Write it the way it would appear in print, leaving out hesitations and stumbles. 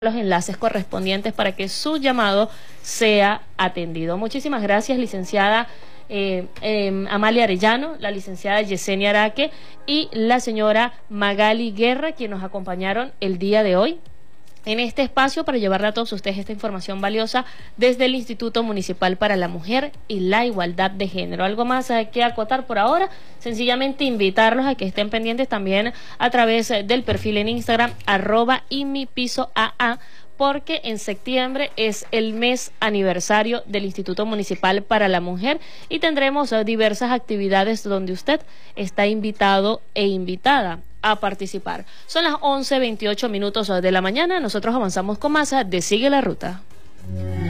los enlaces correspondientes para que su llamado sea atendido. Muchísimas gracias, licenciada Amalia Arellano, la licenciada Yesenia Araque y la señora Magali Guerra, quienes nos acompañaron el día de hoy en este espacio para llevarle a todos ustedes esta información valiosa desde el Instituto Municipal para la Mujer y la Igualdad de Género. ¿Algo más que acotar por ahora? Sencillamente invitarlos a que estén pendientes también a través del perfil en Instagram @IMIPisoAA, porque en septiembre es el mes aniversario del Instituto Municipal para la Mujer y tendremos diversas actividades donde usted está invitado e invitada a participar. Son las 11:28 de la mañana. Nosotros avanzamos con más de Sigue la Ruta.